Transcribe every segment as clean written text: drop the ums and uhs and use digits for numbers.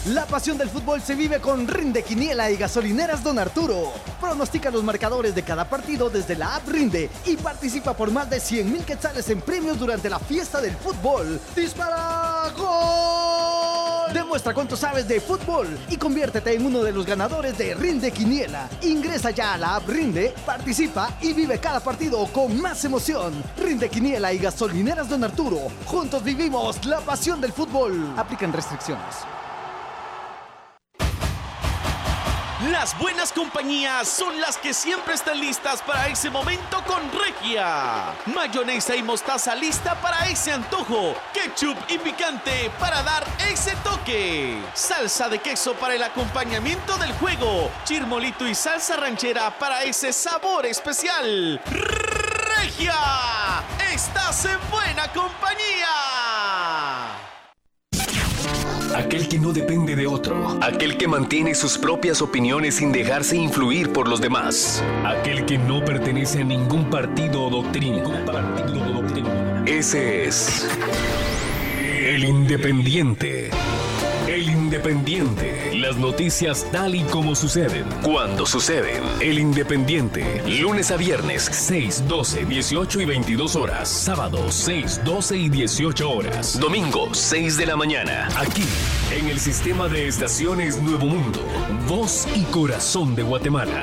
La pasión del fútbol se vive con Rinde Quiniela y Gasolineras Don Arturo. Pronostica los marcadores de cada partido desde la app Rinde y participa por más de 100,000 quetzales en premios durante la fiesta del fútbol. ¡Dispara! ¡Gol! Demuestra cuánto sabes de fútbol y conviértete en uno de los ganadores de Rinde Quiniela. Ingresa ya a la app Rinde, participa y vive cada partido con más emoción. Rinde Quiniela y Gasolineras Don Arturo. Juntos vivimos la pasión del fútbol. Aplican restricciones. Las buenas compañías son las que siempre están listas para ese momento con Regia. Mayonesa y mostaza lista para ese antojo. Ketchup y picante para dar ese toque. Salsa de queso para el acompañamiento del juego. Chirmolito y salsa ranchera para ese sabor especial. Regia, estás en buena compañía. Aquel que no depende de otro. Aquel que mantiene sus propias opiniones sin dejarse influir por los demás. Aquel que no pertenece a ningún partido o doctrina. Ese es el Independiente. El Independiente. Las noticias tal y como suceden. Cuando suceden. El Independiente. Lunes a viernes, 6, 12, 18 y 22 horas. Sábados, 6, 12 y 18 horas. Domingo, 6 de la mañana. Aquí, en el sistema de estaciones Nuevo Mundo. Voz y corazón de Guatemala.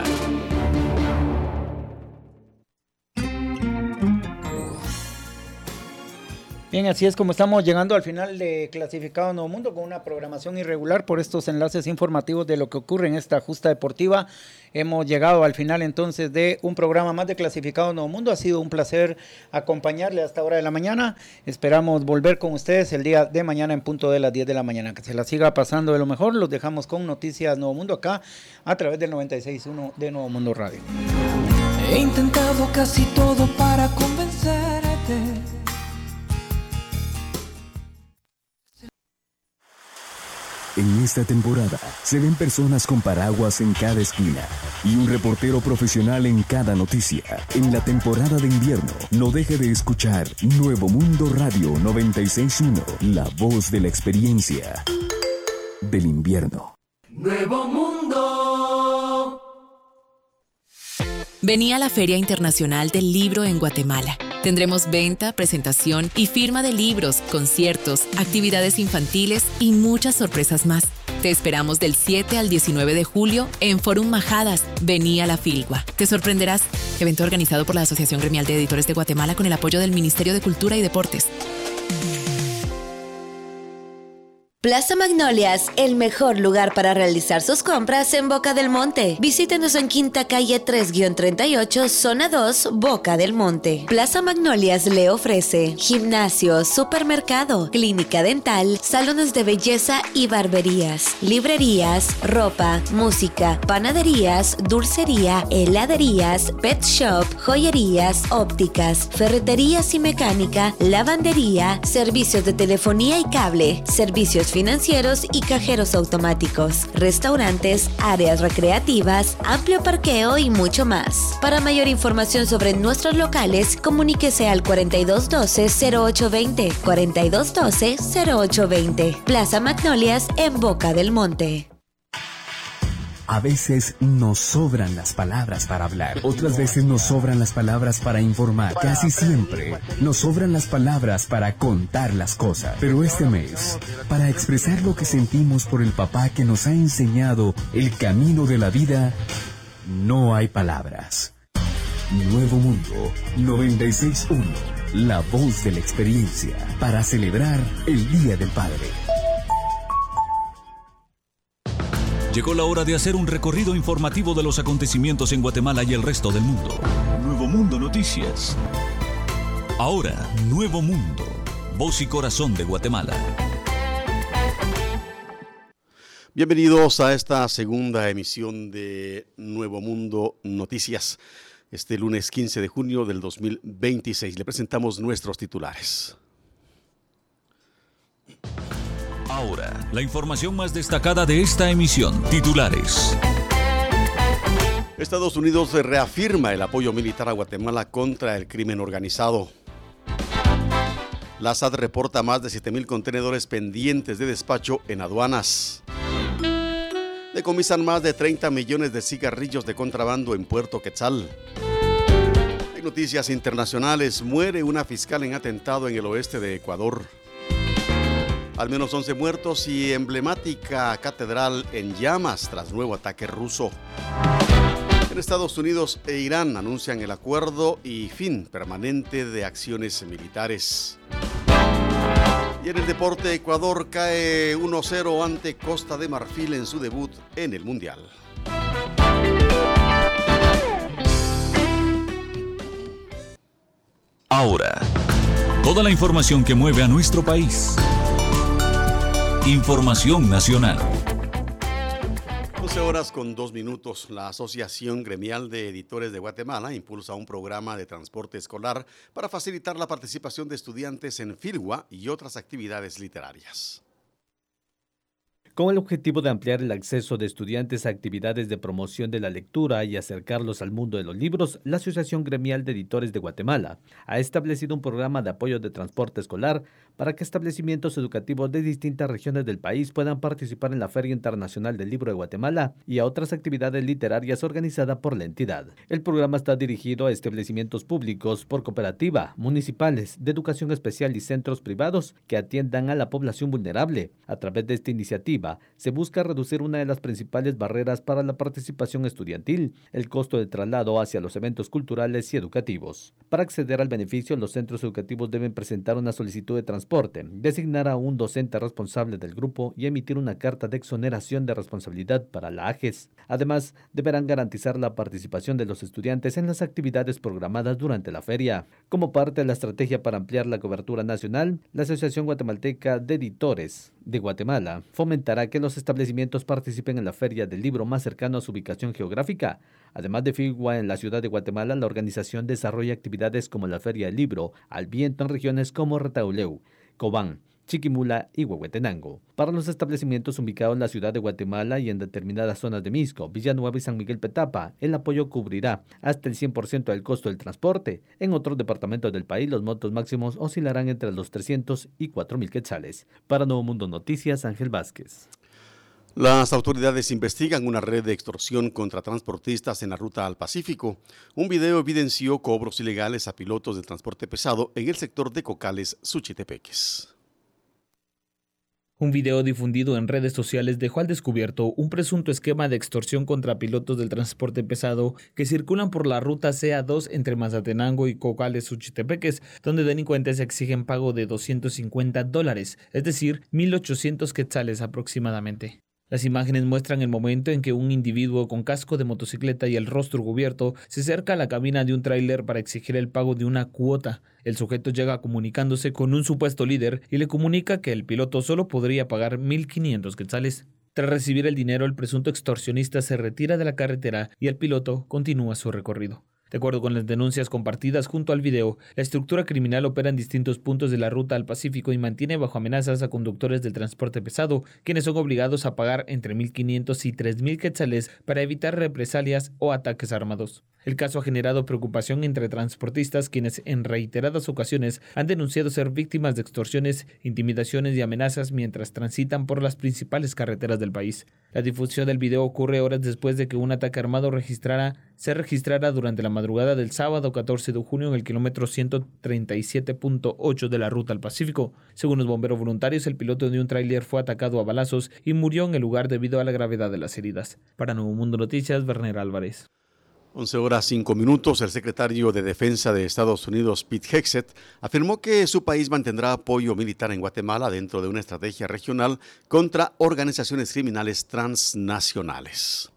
Bien, así es como estamos llegando al final de Clasificado Nuevo Mundo con una programación irregular por estos enlaces informativos de lo que ocurre en esta justa deportiva. Hemos llegado al final entonces de un programa más de Clasificado Nuevo Mundo. Ha sido un placer acompañarle hasta hora de la mañana. Esperamos volver con ustedes el día de mañana en punto de las 10 de la mañana. Que se la siga pasando de lo mejor. Los dejamos con Noticias Nuevo Mundo acá a través del 96.1 de Nuevo Mundo Radio. He intentado casi todo para convencerte. En esta temporada se ven personas con paraguas en cada esquina y un reportero profesional en cada noticia. En la temporada de invierno, no deje de escuchar Nuevo Mundo Radio 96.1, la voz de la experiencia del invierno. Nuevo Mundo. Vení a la Feria Internacional del Libro en Guatemala. Tendremos venta, presentación y firma de libros, conciertos, actividades infantiles y muchas sorpresas más. Te esperamos del 7 al 19 de julio en Forum Majadas. Vení a la Filgua. Te sorprenderás. Evento organizado por la Asociación Gremial de Editores de Guatemala con el apoyo del Ministerio de Cultura y Deportes. Plaza Magnolias, el mejor lugar para realizar sus compras en Boca del Monte. Visítenos en Quinta Calle 3-38, Zona 2, Boca del Monte. Plaza Magnolias le ofrece gimnasio, supermercado, clínica dental, salones de belleza y barberías, librerías, ropa, música, panaderías, dulcería, heladerías, pet shop, joyerías, ópticas, ferreterías y mecánica, lavandería, servicios de telefonía y cable, servicios financieros y cajeros automáticos, restaurantes, áreas recreativas, amplio parqueo y mucho más. Para mayor información sobre nuestros locales, comuníquese al 4212-0820, 4212-0820. Plaza Magnolias en Boca del Monte. A veces nos sobran las palabras para hablar, otras veces nos sobran las palabras para informar, casi siempre nos sobran las palabras para contar las cosas. Pero este mes, para expresar lo que sentimos por el papá que nos ha enseñado el camino de la vida, no hay palabras. Nuevo Mundo 96.1, la voz de la experiencia, para celebrar el Día del Padre. Llegó la hora de hacer un recorrido informativo de los acontecimientos en Guatemala y el resto del mundo. Nuevo Mundo Noticias. Ahora, Nuevo Mundo, voz y corazón de Guatemala. Bienvenidos a esta segunda emisión de Nuevo Mundo Noticias. Este lunes 15 de junio del 2026. Le presentamos nuestros titulares. Ahora, la información más destacada de esta emisión. Titulares. Estados Unidos reafirma el apoyo militar a Guatemala contra el crimen organizado. La SAT reporta más de 7,000 contenedores pendientes de despacho en aduanas. Decomisan más de 30 millones de cigarrillos de contrabando en Puerto Quetzal. En noticias internacionales, muere una fiscal en atentado en el oeste de Ecuador. Al menos 11 muertos y emblemática catedral en llamas tras nuevo ataque ruso. En Estados Unidos e Irán anuncian el acuerdo y fin permanente de acciones militares. Y en el deporte, Ecuador cae 1-0 ante Costa de Marfil en su debut en el Mundial. Ahora, toda la información que mueve a nuestro país. Información nacional. 11:02. La Asociación Gremial de Editores de Guatemala impulsa un programa de transporte escolar para facilitar la participación de estudiantes en Filgua y otras actividades literarias. Con el objetivo de ampliar el acceso de estudiantes a actividades de promoción de la lectura y acercarlos al mundo de los libros, la Asociación Gremial de Editores de Guatemala ha establecido un programa de apoyo de transporte escolar para que establecimientos educativos de distintas regiones del país puedan participar en la Feria Internacional del Libro de Guatemala y a otras actividades literarias organizadas por la entidad. El programa está dirigido a establecimientos públicos por cooperativa, municipales, de educación especial y centros privados que atiendan a la población vulnerable. A través de esta iniciativa, se busca reducir una de las principales barreras para la participación estudiantil, el costo de traslado hacia los eventos culturales y educativos. Para acceder al beneficio, los centros educativos deben presentar una solicitud de transporte, designar a un docente responsable del grupo y emitir una carta de exoneración de responsabilidad para la AGES. Además, deberán garantizar la participación de los estudiantes en las actividades programadas durante la feria. Como parte de la estrategia para ampliar la cobertura nacional, la Asociación Guatemalteca de Editores de Guatemala fomentará que los establecimientos participen en la Feria del Libro más cercano a su ubicación geográfica. Además de Filgua, en la ciudad de Guatemala, la organización desarrolla actividades como la Feria del Libro al viento en regiones como Retauleu, Cobán, Chiquimula y Huehuetenango. Para los establecimientos ubicados en la ciudad de Guatemala y en determinadas zonas de Mixco, Villanueva y San Miguel Petapa, el apoyo cubrirá hasta el 100% del costo del transporte. En otros departamentos del país, los montos máximos oscilarán entre los 300 y 4,000 quetzales. Para Nuevo Mundo Noticias, Ángel Vázquez. Las autoridades investigan una red de extorsión contra transportistas en la ruta al Pacífico. Un video evidenció cobros ilegales a pilotos de transporte pesado en el sector de Cocales, Suchitepeques. Un video difundido en redes sociales dejó al descubierto un presunto esquema de extorsión contra pilotos del transporte pesado que circulan por la ruta CA2 entre Mazatenango y Cocales, Suchitepeques, donde delincuentes exigen pago de $250, es decir, 1,800 quetzales aproximadamente. Las imágenes muestran el momento en que un individuo con casco de motocicleta y el rostro cubierto se acerca a la cabina de un tráiler para exigir el pago de una cuota. El sujeto llega comunicándose con un supuesto líder y le comunica que el piloto solo podría pagar 1,500 quetzales. Tras recibir el dinero, el presunto extorsionista se retira de la carretera y el piloto continúa su recorrido. De acuerdo con las denuncias compartidas junto al video, la estructura criminal opera en distintos puntos de la ruta al Pacífico y mantiene bajo amenazas a conductores del transporte pesado, quienes son obligados a pagar entre 1,500 y 3,000 quetzales para evitar represalias o ataques armados. El caso ha generado preocupación entre transportistas, quienes en reiteradas ocasiones han denunciado ser víctimas de extorsiones, intimidaciones y amenazas mientras transitan por las principales carreteras del país. La difusión del video ocurre horas después de que un ataque armado se registrara durante la madrugada del sábado 14 de junio en el kilómetro 137.8 de la ruta al Pacífico. Según los bomberos voluntarios, el piloto de un tráiler fue atacado a balazos y murió en el lugar debido a la gravedad de las heridas. Para Nuevo Mundo Noticias, Werner Álvarez. 11:05. El secretario de Defensa de Estados Unidos, Pete Hegseth, afirmó que su país mantendrá apoyo militar en Guatemala dentro de una estrategia regional contra organizaciones criminales transnacionales.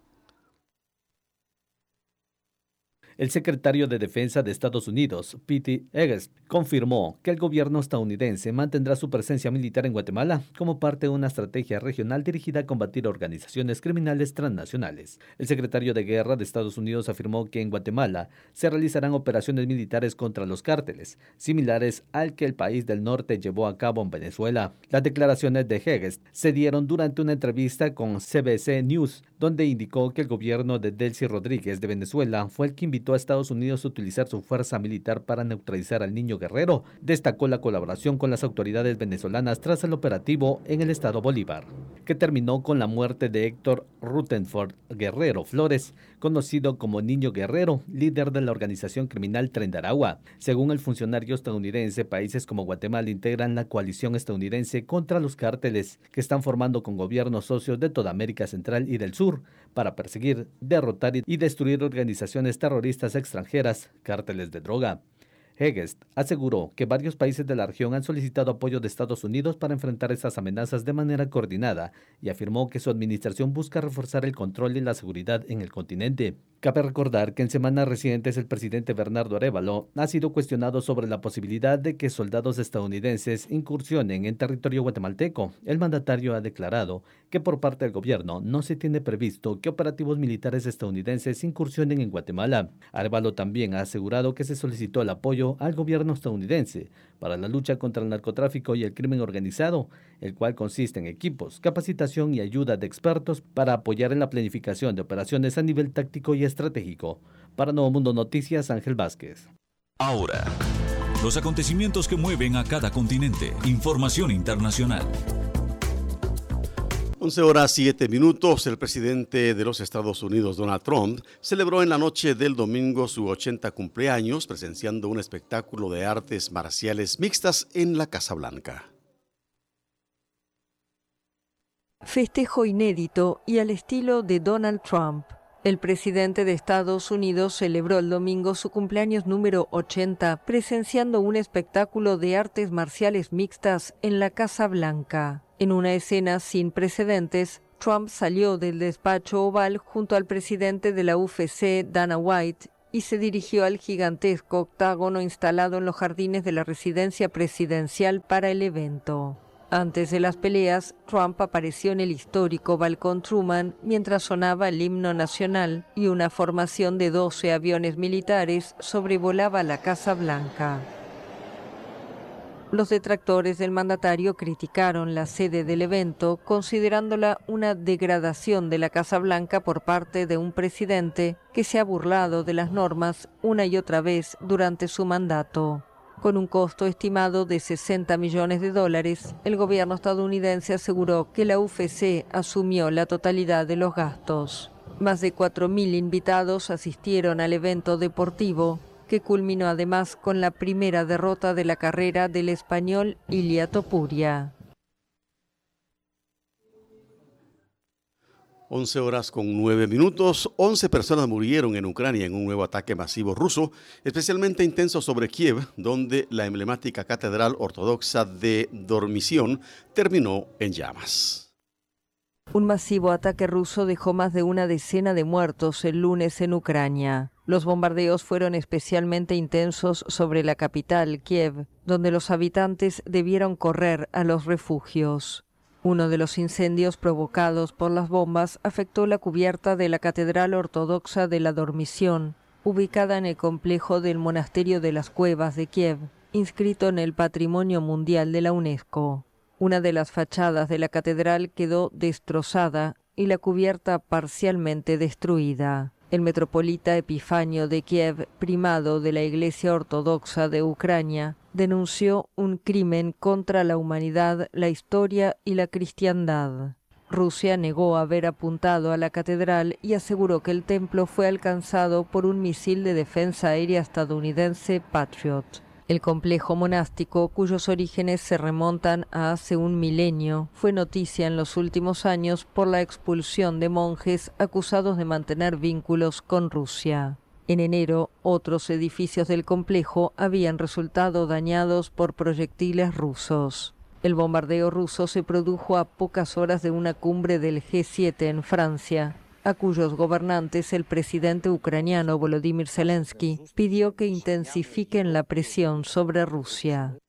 El secretario de Defensa de Estados Unidos, Pete Hegseth, confirmó que el gobierno estadounidense mantendrá su presencia militar en Guatemala como parte de una estrategia regional dirigida a combatir organizaciones criminales transnacionales. El secretario de Guerra de Estados Unidos afirmó que en Guatemala se realizarán operaciones militares contra los cárteles, similares al que el país del norte llevó a cabo en Venezuela. Las declaraciones de Hegseth se dieron durante una entrevista con CBC News, donde indicó que el gobierno de Delcy Rodríguez de Venezuela fue el que invitó a Estados Unidos a utilizar su fuerza militar para neutralizar al Niño Guerrero. Destacó la colaboración con las autoridades venezolanas tras el operativo en el estado Bolívar. que terminó con la muerte de Héctor Rutherford Guerrero Flores, conocido como Niño Guerrero, líder de la organización criminal Tren de Aragua. Según el funcionario estadounidense, países como Guatemala integran la coalición estadounidense contra los cárteles que están formando con gobiernos socios de toda América Central y del Sur para perseguir, derrotar y destruir organizaciones terroristas extranjeras, cárteles de droga. Hegest aseguró que varios países de la región han solicitado apoyo de Estados Unidos para enfrentar estas amenazas de manera coordinada y afirmó que su administración busca reforzar el control y la seguridad en el continente. Cabe recordar que en semanas recientes el presidente Bernardo Arévalo ha sido cuestionado sobre la posibilidad de que soldados estadounidenses incursionen en territorio guatemalteco. El mandatario ha declarado que por parte del gobierno no se tiene previsto que operativos militares estadounidenses incursionen en Guatemala. Arévalo también ha asegurado que se solicitó el apoyo al gobierno estadounidense para la lucha contra el narcotráfico y el crimen organizado, el cual consiste en equipos, capacitación y ayuda de expertos para apoyar en la planificación de operaciones a nivel táctico y estratégico. Para Nuevo Mundo Noticias, Ángel Vázquez. Ahora, los acontecimientos que mueven a cada continente. Información internacional. 11:07. El presidente de los Estados Unidos, Donald Trump, celebró en la noche del domingo su 80 cumpleaños, presenciando un espectáculo de artes marciales mixtas en la Casa Blanca. Festejo inédito y al estilo de Donald Trump. El presidente de Estados Unidos celebró el domingo su cumpleaños número 80, presenciando un espectáculo de artes marciales mixtas en la Casa Blanca. En una escena sin precedentes, Trump salió del despacho oval junto al presidente de la UFC, Dana White, y se dirigió al gigantesco octágono instalado en los jardines de la residencia presidencial para el evento. Antes de las peleas, Trump apareció en el histórico balcón Truman mientras sonaba el himno nacional y una formación de 12 aviones militares sobrevolaba la Casa Blanca. Los detractores del mandatario criticaron la sede del evento, considerándola una degradación de la Casa Blanca por parte de un presidente que se ha burlado de las normas una y otra vez durante su mandato. Con un costo estimado de $60 millones, el gobierno estadounidense aseguró que la UFC asumió la totalidad de los gastos. Más de 4.000 invitados asistieron al evento deportivo, que culminó además con la primera derrota de la carrera del español Ilia Topuria. 11:09. 11 personas murieron en Ucrania en un nuevo ataque masivo ruso, especialmente intenso sobre Kiev, donde la emblemática catedral ortodoxa de Dormición terminó en llamas. Un masivo ataque ruso dejó más de una decena de muertos el lunes en Ucrania. Los bombardeos fueron especialmente intensos sobre la capital, Kiev, donde los habitantes debieron correr a los refugios. Uno de los incendios provocados por las bombas afectó la cubierta de la Catedral Ortodoxa de la Dormición, ubicada en el complejo del Monasterio de las Cuevas de Kiev, inscrito en el Patrimonio Mundial de la UNESCO. Una de las fachadas de la catedral quedó destrozada y la cubierta parcialmente destruida. El metropolita Epifanio de Kiev, primado de la Iglesia Ortodoxa de Ucrania, denunció un crimen contra la humanidad, la historia y la cristiandad. Rusia negó haber apuntado a la catedral y aseguró que el templo fue alcanzado por un misil de defensa aérea estadounidense Patriot. El complejo monástico, cuyos orígenes se remontan a hace un milenio, fue noticia en los últimos años por la expulsión de monjes acusados de mantener vínculos con Rusia. En enero, otros edificios del complejo habían resultado dañados por proyectiles rusos. El bombardeo ruso se produjo a pocas horas de una cumbre del G7 en Francia, a cuyos gobernantes el presidente ucraniano Volodymyr Zelensky pidió que intensifiquen la presión sobre Rusia.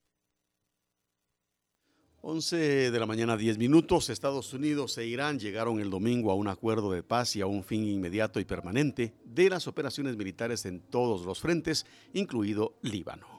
11:10. Estados Unidos e Irán llegaron el domingo a un acuerdo de paz y a un fin inmediato y permanente de las operaciones militares en todos los frentes, incluido Líbano.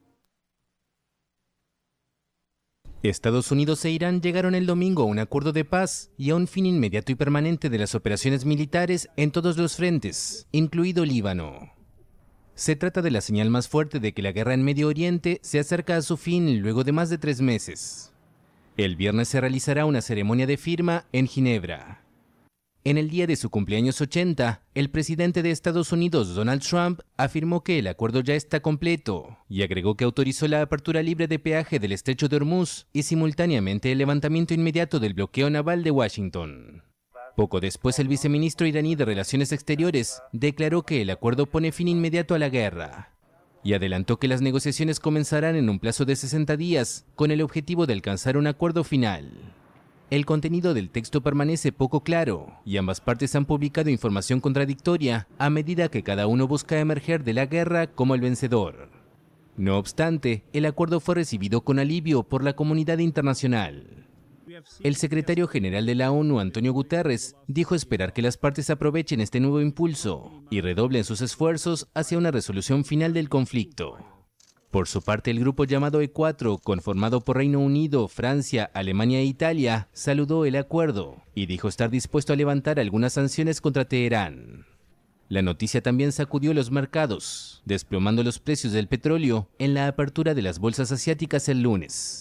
Estados Unidos e Irán llegaron el domingo a un acuerdo de paz y a un fin inmediato y permanente de las operaciones militares en todos los frentes, incluido Líbano. Se trata de la señal más fuerte de que la guerra en Medio Oriente se acerca a su fin luego de más de 3 meses. El viernes se realizará una ceremonia de firma en Ginebra. En el día de su cumpleaños 80, el presidente de Estados Unidos, Donald Trump, afirmó que el acuerdo ya está completo y agregó que autorizó la apertura libre de peaje del estrecho de Hormuz y simultáneamente el levantamiento inmediato del bloqueo naval de Washington. Poco después, el viceministro iraní de Relaciones Exteriores declaró que el acuerdo pone fin inmediato a la guerra y adelantó que las negociaciones comenzarán en un plazo de 60 días con el objetivo de alcanzar un acuerdo final. El contenido del texto permanece poco claro y ambas partes han publicado información contradictoria a medida que cada uno busca emerger de la guerra como el vencedor. No obstante, el acuerdo fue recibido con alivio por la comunidad internacional. El secretario general de la ONU, Antonio Guterres, dijo esperar que las partes aprovechen este nuevo impulso y redoblen sus esfuerzos hacia una resolución final del conflicto. Por su parte, el grupo llamado E4, conformado por Reino Unido, Francia, Alemania e Italia, saludó el acuerdo y dijo estar dispuesto a levantar algunas sanciones contra Teherán. La noticia también sacudió los mercados, desplomando los precios del petróleo en la apertura de las bolsas asiáticas el lunes.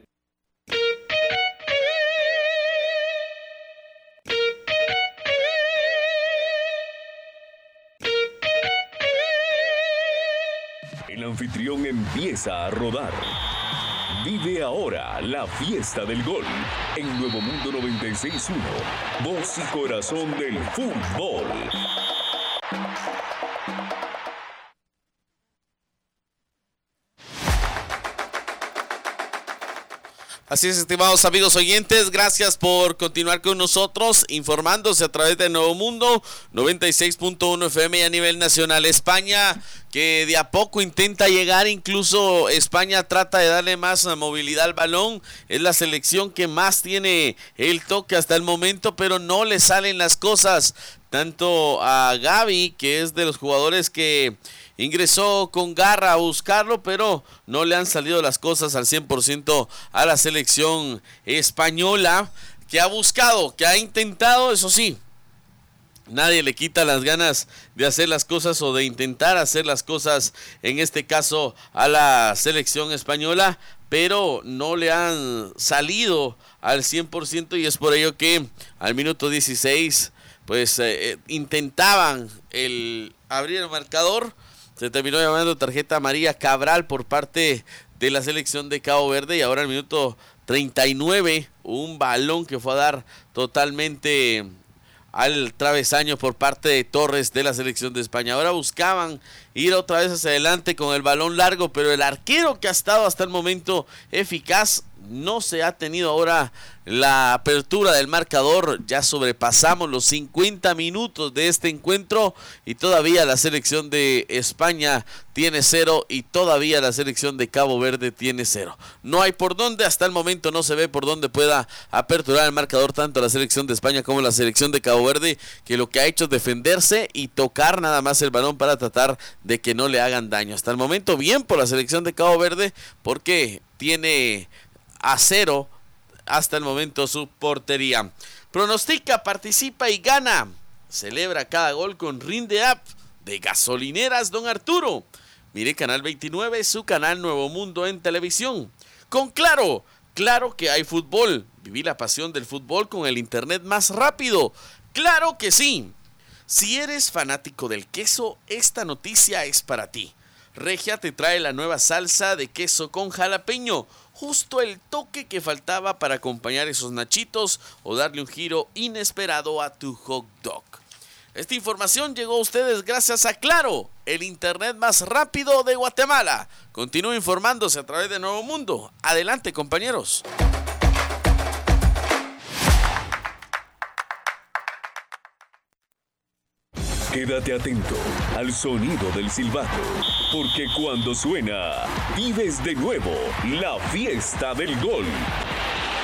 El anfitrión empieza a rodar. Vive ahora la fiesta del gol en Nuevo Mundo 96.1, voz y corazón del fútbol. Así es, estimados amigos oyentes, gracias por continuar con nosotros, informándose a través de Nuevo Mundo 96.1 FM y a nivel nacional. España, que de a poco intenta llegar, incluso España trata de darle más movilidad al balón, es la selección que más tiene el toque hasta el momento, pero no le salen las cosas, tanto a Gavi, que es de los jugadores que ingresó con garra a buscarlo, pero no le han salido las cosas al 100% a la selección española, que ha buscado, que ha intentado, eso sí, nadie le quita las ganas de hacer las cosas o de intentar hacer las cosas, en este caso a la selección española, pero no le han salido al 100% y es por ello que al minuto 16 pues intentaban abrir el marcador. Se terminó llamando tarjeta amarilla Cabral por parte de la selección de Cabo Verde y ahora al minuto 39 un balón que fue a dar totalmente al travesaño por parte de Torres de la selección de España. Ahora buscaban ir otra vez hacia adelante con el balón largo, pero el arquero que ha estado hasta el momento eficaz no se ha tenido ahora la apertura del marcador. Ya sobrepasamos los 50 minutos de este encuentro y todavía la selección de España tiene 0 y todavía la selección de Cabo Verde tiene 0. No hay por dónde, hasta el momento no se ve por dónde pueda aperturar el marcador tanto la selección de España como la selección de Cabo Verde, que lo que ha hecho es defenderse y tocar nada más el balón para tratar de que no le hagan daño. Hasta el momento bien por la selección de Cabo Verde porque tiene a 0 hasta el momento su portería. Pronostica, participa y gana. Celebra cada gol con Rinde App de Gasolineras Don Arturo. Mire Canal 29, su canal Nuevo Mundo en televisión. Con Claro, claro que hay fútbol. Viví la pasión del fútbol con el internet más rápido. Claro que sí. Si eres fanático del queso, esta noticia es para ti. Regia te trae la nueva salsa de queso con jalapeño, justo el toque que faltaba para acompañar esos nachitos o darle un giro inesperado a tu hot dog. Esta información llegó a ustedes gracias a Claro, el internet más rápido de Guatemala. Continúe informándose a través de Nuevo Mundo. Adelante, compañeros. Quédate atento al sonido del silbato, porque cuando suena, vives de nuevo la fiesta del gol.